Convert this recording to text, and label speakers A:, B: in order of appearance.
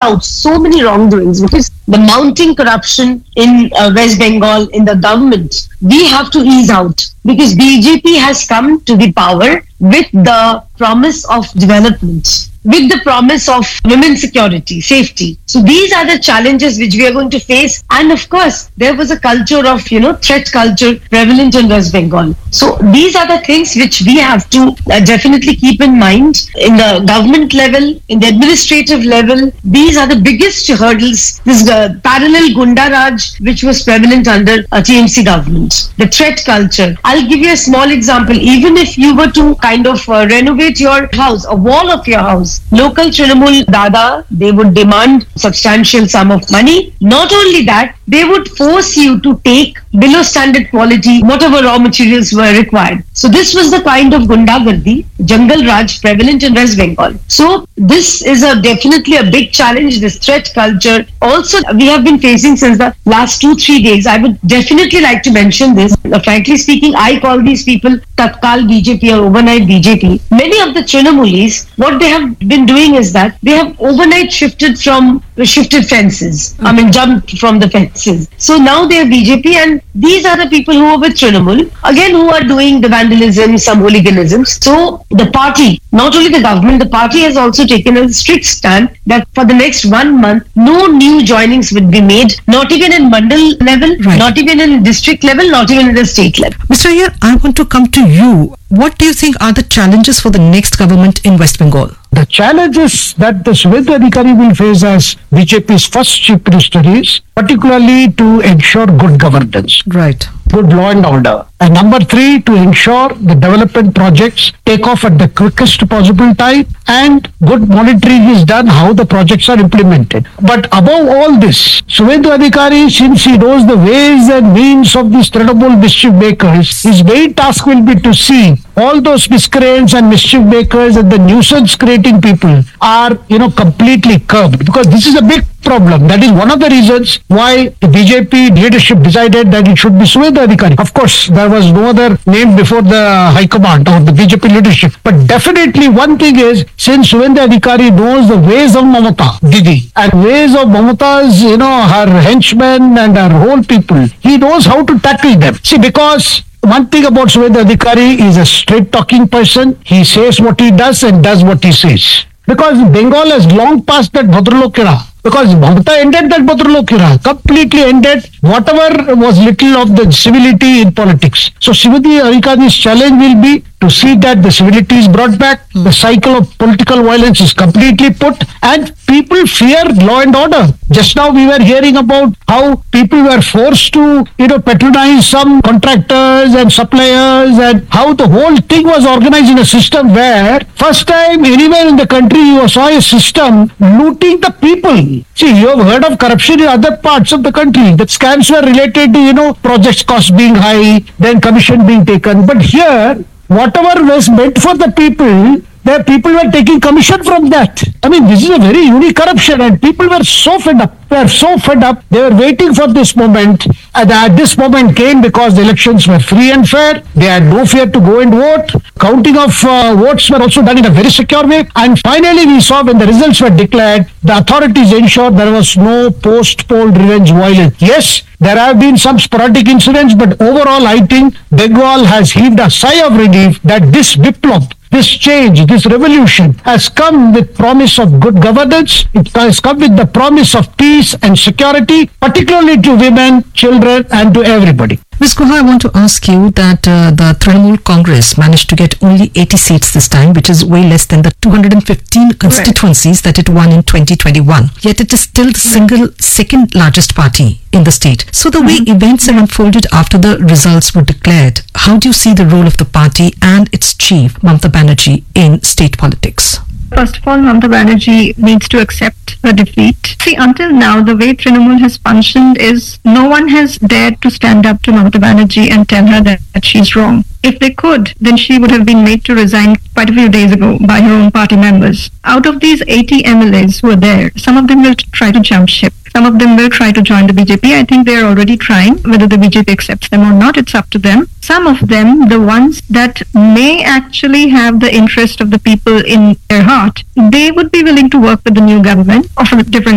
A: out so many wrongdoings, because the mounting corruption in West Bengal, in the government, we have to ease out, because BJP has come to the power with the promise of development, with the promise of women's security, safety. So these are the challenges which we are going to face. And of course, there was a culture of, threat culture prevalent in West Bengal. So these are the things which we have to definitely keep in mind in the government level, in the administrative level. These are the biggest hurdles. This parallel Gunda Raj, which was prevalent under a TMC government. The threat culture. I'll give you a small example. Even if you were to kind of renovate your house, a wall of your house, local Trinamool Dada, they would demand substantial sum of money. Not only that, they would force you to take below standard quality, whatever raw materials were required. So this was the kind of Gundagardi, Jungle Raj prevalent in West Bengal. So this is definitely a big challenge, this threat culture. Also, we have been facing since the last 2-3 days. I would definitely like to mention this. Frankly speaking, I call these people Tatkal BJP or overnight BJP. Many of the Trinamulis, what they have been doing is that they have overnight shifted fences. Jumped from the fences. So now they are BJP, and these are the people who are with Trinamool, again, who are doing the vandalism, some hooliganism. So the party, not only the government, the party has also taken a strict stand that for the next 1 month, no new joinings would be made, not even in mandal level,
B: right,
A: not even in district level, not even in the state level.
B: Mr. Iyer, I want to come to you. What do you think are the challenges for the next government in West Bengal?
C: The challenges that the Shubhendra Adhikari will face as BJP's first chief minister is particularly to ensure good governance.
B: Right.
C: Good law and order. And number 3, to ensure the development projects take off at the quickest possible time, and good monitoring is done how the projects are implemented. But above all this, Shubhendra Adhikari, since he knows the ways and means of these Trinamool mischief makers, his main task will be to see all those miscreants and mischief makers and the nuisance creating people are, completely curbed, because this is a big problem. That is one of the reasons why the BJP leadership decided that it should be Shubhendra Adhikari. Of course, there was no other name before the High Command or the BJP leadership. But definitely one thing is, since Shubhendra Adhikari knows the ways of Mamata Didi and ways of Mamata's, her henchmen and her whole people, he knows how to tackle them. See, because one thing about Shubhendra Adhikari is a straight talking person. He says what he does and does what he says. Because Bengal has long passed that Bhadralok era. Because Mamata ended that Bhadralok era, completely ended whatever was little of the civility in politics. So Shubhendra Adhikari's challenge will be to see that the civility is brought back, the cycle of political violence is completely put, and people fear law and order. Just now we were hearing about how people were forced to, patronize some contractors and suppliers, and how the whole thing was organized in a system where first time anywhere in the country you saw a system looting the people. See, you have heard of corruption in other parts of the country. The scams were related to, project costs being high, then commission being taken. But here, whatever was meant for the people, the people were taking commission from that. This is a very unique corruption, and people were so fed up. They were waiting for this moment, and this moment came because the elections were free and fair. They had no fear to go and vote. Counting of votes were also done in a very secure way. And finally, we saw when the results were declared, the authorities ensured there was no post-poll revenge violence. Yes, there have been some sporadic incidents, but overall, I think Bengal has heaved a sigh of relief that this Biplop, this change, this revolution has come with promise of good governance. It has come with the promise of peace and security, particularly to women, children, and to everybody.
B: Ms. Guha, I want to ask you that the Trinamool Congress managed to get only 80 seats this time, which is way less than the 215 constituencies that it won in 2021. Yet it is still the second largest party in the state. So the way events have unfolded after the results were declared, how do you see the role of the party and its chief, Mamata Banerjee, in state politics?
D: First of all, Mamata Banerjee needs to accept her defeat. See, until now, the way Trinamool has functioned is no one has dared to stand up to Mamata Banerjee and tell her that she's wrong. If they could, then she would have been made to resign quite a few days ago by her own party members. Out of these 80 MLAs who are there, some of them will try to jump ship. Some of them will try to join the BJP. I think they are already trying. Whether the BJP accepts them or not, it's up to them. Some of them, the ones that may actually have the interest of the people in their heart, they would be willing to work with the new government of a different